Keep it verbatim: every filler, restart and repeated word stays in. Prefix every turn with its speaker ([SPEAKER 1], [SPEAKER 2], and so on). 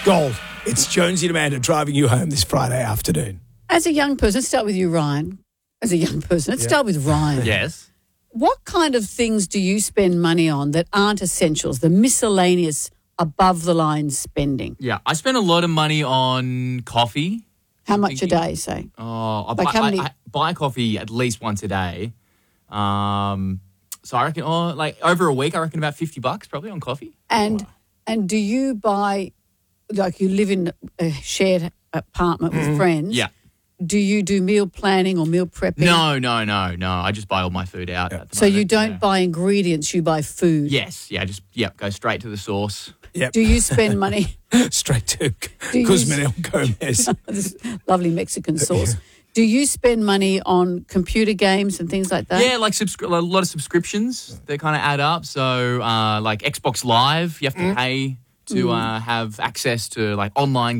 [SPEAKER 1] Gold. It's Jonesy and Amanda driving you home this Friday afternoon.
[SPEAKER 2] As a young person, let's start with you, Ryan. As a young person, let's
[SPEAKER 1] Yeah.
[SPEAKER 2] start with Ryan.
[SPEAKER 3] Yes.
[SPEAKER 2] What kind of things do you spend money on that aren't essentials, the miscellaneous above-the-line spending?
[SPEAKER 3] Yeah, I spend a lot of money on coffee.
[SPEAKER 2] How much a
[SPEAKER 3] Thinking-
[SPEAKER 2] day, say?
[SPEAKER 3] Oh, I,
[SPEAKER 2] Like
[SPEAKER 3] buy,
[SPEAKER 2] how many-
[SPEAKER 3] I, I buy coffee at least once a day. Um, so I reckon, oh, like over a week, I reckon about fifty bucks probably on coffee.
[SPEAKER 2] And and do you buy, like you live in a shared apartment with friends?
[SPEAKER 3] Yeah.
[SPEAKER 2] Do you do meal planning or meal prepping?
[SPEAKER 3] No, no, no, no. I just buy all my food out. At the
[SPEAKER 2] So you
[SPEAKER 3] moment,
[SPEAKER 2] don't
[SPEAKER 3] yeah.
[SPEAKER 2] buy ingredients, you buy food.
[SPEAKER 3] Yes, yeah, just yep, go straight to the source.
[SPEAKER 1] Yep.
[SPEAKER 2] Do you spend money,
[SPEAKER 1] Straight to
[SPEAKER 2] Do you-
[SPEAKER 1] Cosmel Gomez.
[SPEAKER 2] this lovely Mexican sauce, do you spend money on computer games and things like that?
[SPEAKER 3] Yeah, like subscri- a lot of subscriptions. They kind of add up. So, uh, like Xbox Live, you have to pay to uh, have access to like online